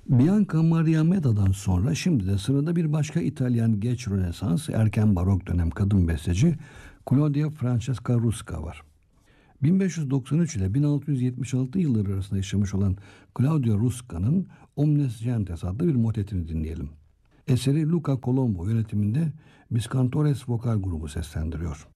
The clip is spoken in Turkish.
Bianca Maria Meda'dan sonra şimdi de sırada bir başka İtalyan geç Rönesans, erken barok dönem kadın besteci Claudia Francesca Rusca var. 1593 ile 1676 yılları arasında yaşamış olan Claudia Rusca'nın Omnes Gentes adlı bir motetini dinleyelim. Eseri Luca Colombo yönetiminde Biscantores Vokal grubu seslendiriyor.